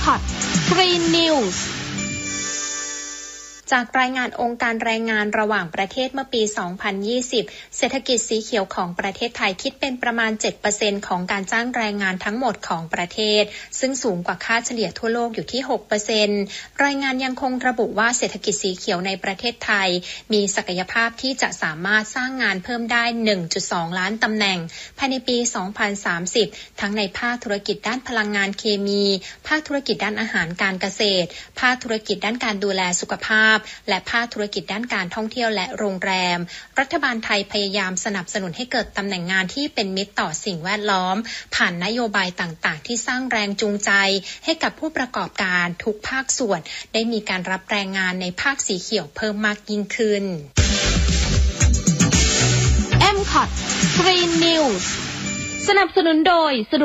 MCOT Green News จากรายงานองค์การแรงงานระหว่างประเทศเมื่อปี 2020 เศรษฐกิจสีเขียวของประเทศไทยคิดเป็นประมาณ 7% ของการจ้างแรงงานทั้งหมดของประเทศซึ่งสูงกว่าค่าเฉลี่ยทั่วโลกอยู่ที่ 6% รายงานยังคงระบุว่าเศรษฐกิจสีเขียวในประเทศไทยมีศักยภาพที่จะสามารถสร้างงานเพิ่มได้ 1.2 ล้านตำแหน่งภายในปี 2030 ทั้งในภาคธุรกิจด้านพลังงานเคมีภาคธุรกิจด้านอาหารการเกษตรภาคธุรกิจด้านการดูแลสุขภาพและภาคธุรกิจด้านการท่องเที่ยวและโรงแรมรัฐบาลไทยพยายามสนับสนุนให้เกิดตำแหน่งงานที่เป็นมิตรต่อสิ่งแวดล้อมผ่านนโยบายต่างๆที่สร้างแรงจูงใจให้กับผู้ประกอบการทุกภาคส่วนได้มีการรับแรงงานในภาคสีเขียวเพิ่มมากยิ่งขึ้น MCOT Green News สนับสนุนโดย